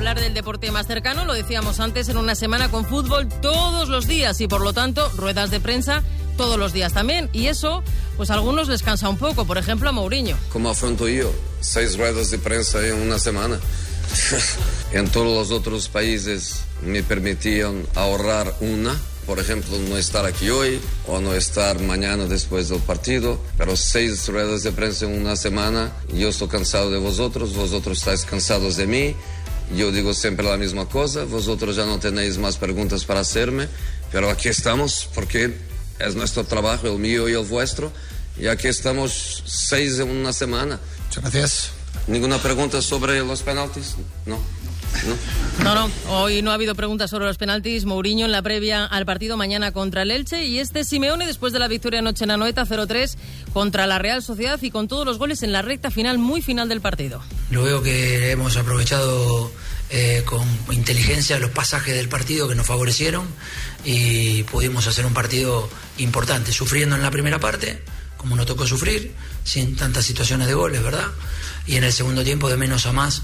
hablar del deporte más cercano, lo decíamos antes, en una semana con fútbol todos los días y por lo tanto ruedas de prensa todos los días también. Y eso, pues a algunos les cansa un poco, por ejemplo a Mourinho. ¿Cómo afronto yo 6 ruedas de prensa en una semana? En todos los otros países me permitían ahorrar una. Por ejemplo, no estar aquí hoy o no estar mañana después del partido, pero 6 ruedas de prensa en una semana. Yo estoy cansado de vosotros estáis cansados de mí. Yo digo siempre la misma cosa, vosotros ya no tenéis más preguntas para hacerme, pero aquí estamos porque es nuestro trabajo, el mío y el vuestro, y aquí estamos 6 en una semana. Muchas gracias. ¿Ninguna pregunta sobre los penaltis? No. No, hoy no ha habido preguntas sobre los penaltis. Mourinho en la previa al partido mañana contra el Elche y Simeone después de la victoria anoche en Anoeta 0-3 contra la Real Sociedad y con todos los goles en la recta final, muy final del partido. Lo veo que hemos aprovechado con inteligencia los pasajes del partido que nos favorecieron y pudimos hacer un partido importante, sufriendo en la primera parte, como nos tocó sufrir, sin tantas situaciones de goles, ¿verdad? Y en el segundo tiempo de menos a más,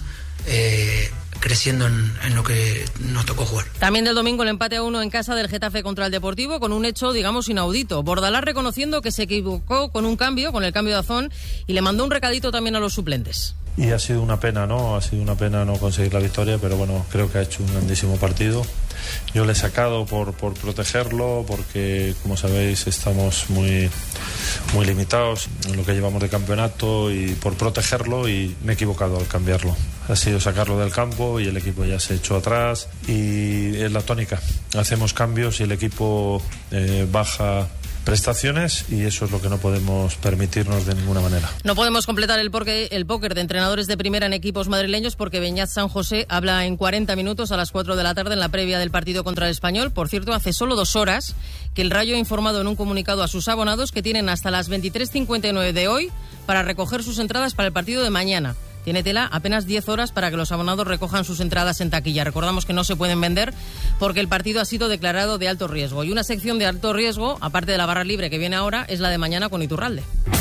creciendo en lo que nos tocó jugar. También del domingo el empate a 1 en casa del Getafe contra el Deportivo con un hecho, digamos, inaudito. Bordalás reconociendo que se equivocó con el cambio de Azón y le mandó un recadito también a los suplentes. Y ha sido una pena, ¿no? Ha sido una pena no conseguir la victoria, pero bueno, creo que ha hecho un grandísimo partido. Yo le he sacado por protegerlo, porque como sabéis estamos muy limitados en lo que llevamos de campeonato y por protegerlo, y me he equivocado al cambiarlo. Ha sido sacarlo del campo y el equipo ya se echó atrás y es la tónica. Hacemos cambios y el equipo baja prestaciones y eso es lo que no podemos permitirnos de ninguna manera. No podemos completar el póker de entrenadores de primera en equipos madrileños porque Beñat San José habla en 40 minutos a las 4 de la tarde en la previa del partido contra el Español. Por cierto, hace solo 2 horas que el Rayo ha informado en un comunicado a sus abonados que tienen hasta las 23:59 de hoy para recoger sus entradas para el partido de mañana. Tiene tela apenas 10 horas para que los abonados recojan sus entradas en taquilla. Recordamos que no se pueden vender porque el partido ha sido declarado de alto riesgo. Y una sección de alto riesgo, aparte de la barra libre que viene ahora, es la de mañana con Iturralde.